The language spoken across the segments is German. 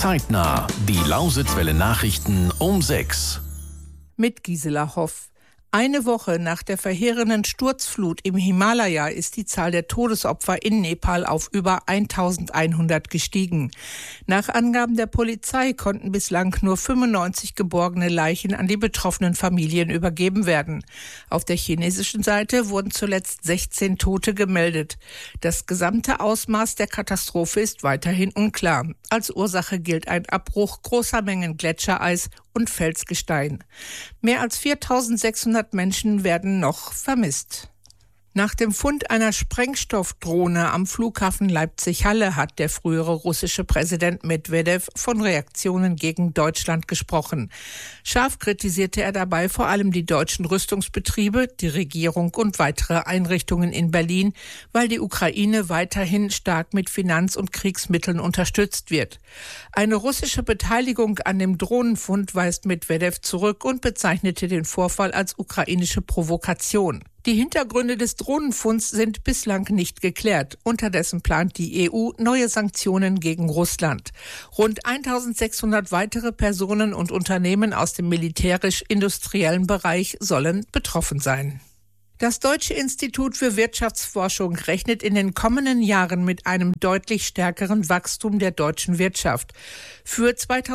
Zeitnah. Die Lausitzwelle Nachrichten um 6. Mit Gisela Hoff. Eine Woche nach der verheerenden Sturzflut im Himalaya ist die Zahl der Todesopfer in Nepal auf über 1100 gestiegen. Nach Angaben der Polizei konnten bislang nur 95 geborgene Leichen an die betroffenen Familien übergeben werden. Auf der chinesischen Seite wurden zuletzt 16 Tote gemeldet. Das gesamte Ausmaß der Katastrophe ist weiterhin unklar. Als Ursache gilt ein Abbruch großer Mengen Gletschereis und Felsgestein. Mehr als 4.600 Menschen werden noch vermisst. Nach dem Fund einer Sprengstoffdrohne am Flughafen Leipzig-Halle hat der frühere russische Präsident Medwedew von Reaktionen gegen Deutschland gesprochen. Scharf kritisierte er dabei vor allem die deutschen Rüstungsbetriebe, die Regierung und weitere Einrichtungen in Berlin, weil die Ukraine weiterhin stark mit Finanz- und Kriegsmitteln unterstützt wird. Eine russische Beteiligung an dem Drohnenfund weist Medwedew zurück und bezeichnete den Vorfall als ukrainische Provokation. Die Hintergründe des Drohnenfunds sind bislang nicht geklärt. Unterdessen plant die EU neue Sanktionen gegen Russland. Rund 1.600 weitere Personen und Unternehmen aus dem militärisch-industriellen Bereich sollen betroffen sein. Das Deutsche Institut für Wirtschaftsforschung rechnet in den kommenden Jahren mit einem deutlich stärkeren Wachstum der deutschen Wirtschaft. Für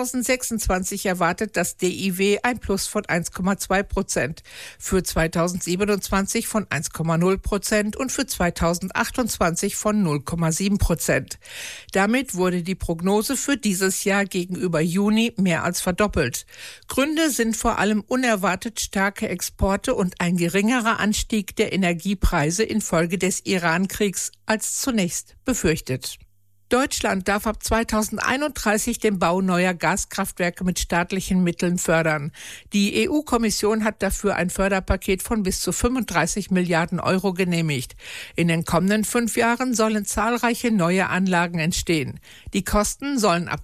2026 erwartet das DIW ein Plus von 1,2%, für 2027 von 1,0% und für 2028 von 0,7%. Damit wurde die Prognose für dieses Jahr gegenüber Juni mehr als verdoppelt. Gründe sind vor allem unerwartet starke Exporte und ein geringerer Anstieg der Energiepreise infolge des Iran-Kriegs als zunächst befürchtet. Deutschland darf ab 2031 den Bau neuer Gaskraftwerke mit staatlichen Mitteln fördern. Die EU-Kommission hat dafür ein Förderpaket von bis zu 35 Milliarden Euro genehmigt. In den kommenden 5 Jahren sollen zahlreiche neue Anlagen entstehen. Die Kosten sollen ab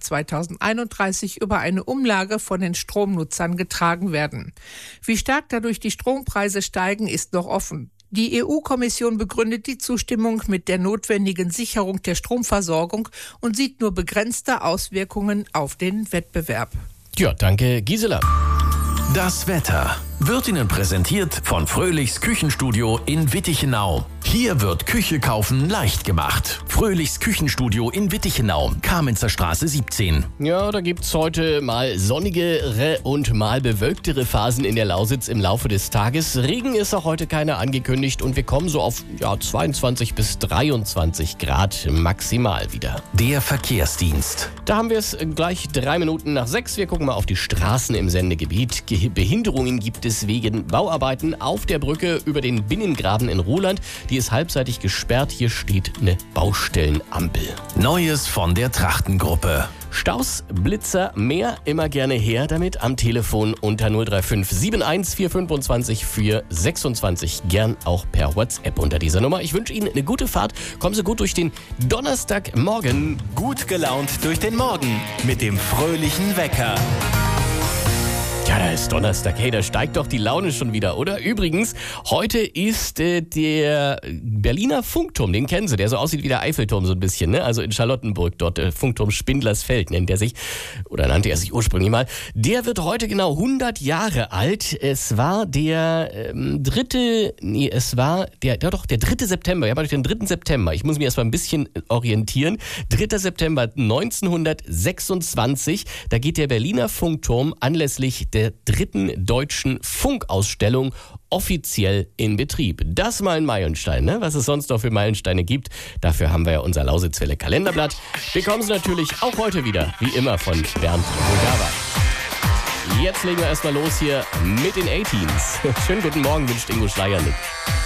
2031 über eine Umlage von den Stromnutzern getragen werden. Wie stark dadurch die Strompreise steigen, ist noch offen. Die EU-Kommission begründet die Zustimmung mit der notwendigen Sicherung der Stromversorgung und sieht nur begrenzte Auswirkungen auf den Wettbewerb. Ja, danke Gisela. Das Wetter wird Ihnen präsentiert von Fröhlichs Küchenstudio in Wittichenau. Hier wird Küche kaufen leicht gemacht. Fröhlichs Küchenstudio in Wittichenau, Kamenzer Straße 17. Ja, da gibt's heute mal sonnigere und mal bewölktere Phasen in der Lausitz im Laufe des Tages. Regen ist auch heute keiner angekündigt und wir kommen so auf 22 bis 23 Grad maximal wieder. Der Verkehrsdienst. Da haben wir es gleich 3 Minuten nach 6. Wir gucken mal auf die Straßen im Sendegebiet. Behinderungen gibt es wegen Bauarbeiten auf der Brücke über den Binnengraben in Ruhland. Die ist halbseitig gesperrt. Hier steht eine Baustellenampel. Neues von der Trachtengruppe. Staus, Blitzer, mehr immer gerne her damit am Telefon unter 035 71 425 426. Gern auch per WhatsApp unter dieser Nummer. Ich wünsche Ihnen eine gute Fahrt. Kommen Sie gut durch den Donnerstagmorgen. Gut gelaunt durch den Morgen mit dem fröhlichen Wecker. Ja, da ist Donnerstag. Hey, da steigt doch die Laune schon wieder, oder? Übrigens, heute ist der Berliner Funkturm, den kennen Sie, der so aussieht wie der Eiffelturm so ein bisschen, ne? Also in Charlottenburg, dort der Funkturm Spindlersfeld nennt er sich, oder nannte er sich ursprünglich mal. Der wird heute genau 100 Jahre alt. Es war der 3. September, ja, den 3. September. Ich muss mich erst mal ein bisschen orientieren. 3. September 1926, da geht der Berliner Funkturm anlässlich der 3. deutschen Funkausstellung offiziell in Betrieb. Das mal ein Meilenstein, ne? Was es sonst noch für Meilensteine gibt. Dafür haben wir ja unser Lausitzwelle Kalenderblatt. Bekommen Sie natürlich auch heute wieder, wie immer, von Bernd Bulgava. Jetzt legen wir erstmal los hier mit den A-Teens. Schönen guten Morgen, wünscht Ingo Schleiernick.